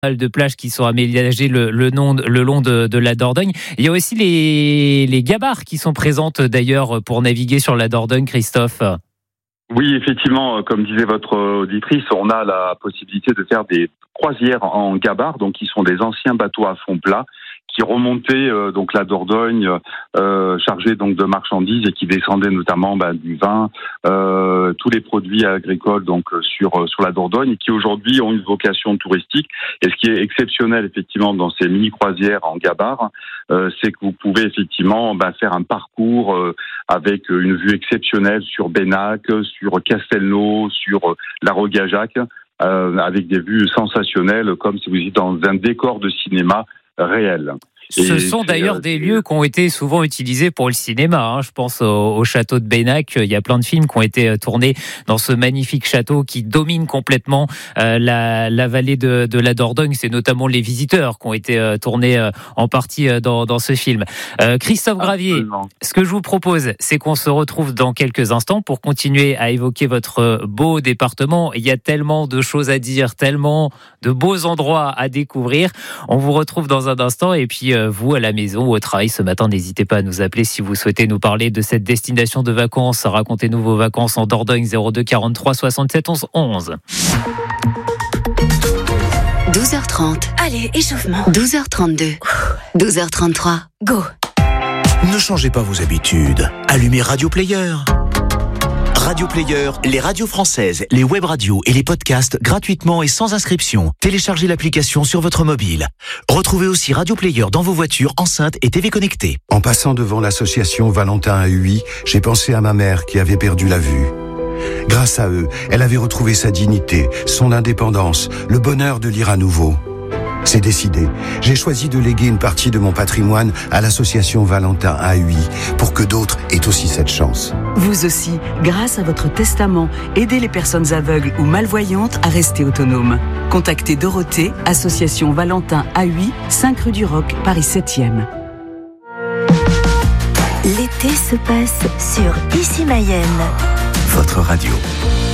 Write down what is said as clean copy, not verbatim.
de plages qui sont aménagées le long de la Dordogne. Il y a aussi les gabarres qui sont présentes d'ailleurs pour naviguer sur la Dordogne, Christophe. Oui, effectivement, comme disait votre auditrice, on a la possibilité de faire des croisières en gabarre, donc qui sont des anciens bateaux à fond plat qui remontaient donc la Dordogne chargés donc de marchandises et qui descendaient notamment du vin, tous les produits agricoles donc sur la Dordogne et qui aujourd'hui ont une vocation touristique. Et ce qui est exceptionnel effectivement dans ces mini croisières en gabarre, c'est que vous pouvez effectivement faire un parcours avec une vue exceptionnelle sur Benac, sur Castelnau, sur la Rogajac, avec des vues sensationnelles comme si vous étiez dans un décor de cinéma réel. Ce sont d'ailleurs des lieux qui ont été souvent utilisés pour le cinéma. Je pense au château de Benac. Il y a plein de films qui ont été tournés dans ce magnifique château qui domine complètement la vallée de la Dordogne. C'est notamment Les Visiteurs qui ont été tournés en partie dans ce film. Christophe Gravier, absolument. Ce que je vous propose, c'est qu'on se retrouve dans quelques instants pour continuer à évoquer votre beau département. Il y a tellement de choses à dire, tellement de beaux endroits à découvrir. On vous retrouve dans un instant et puis vous, à la maison ou au travail ce matin, n'hésitez pas à nous appeler si vous souhaitez nous parler de cette destination de vacances. Racontez-nous vos vacances en Dordogne, 02 43 67 11 11. 12h30. Allez, échauffement. 12h32. 12h33. Go. Ne changez pas vos habitudes. Allumez Radio Player. Radio Player, les radios françaises, les web radios et les podcasts gratuitement et sans inscription. Téléchargez l'application sur votre mobile. Retrouvez aussi Radio Player dans vos voitures, enceintes et TV connectées. En passant devant l'association Valentin à UI, j'ai pensé à ma mère qui avait perdu la vue. Grâce à eux, elle avait retrouvé sa dignité, son indépendance, le bonheur de lire à nouveau. C'est décidé. J'ai choisi de léguer une partie de mon patrimoine à l'association Valentin AUI pour que d'autres aient aussi cette chance. Vous aussi, grâce à votre testament, aidez les personnes aveugles ou malvoyantes à rester autonomes. Contactez Dorothée, association Valentin AUI, 5 rue du Roc, Paris 7e. L'été se passe sur Ici Mayenne. Votre radio.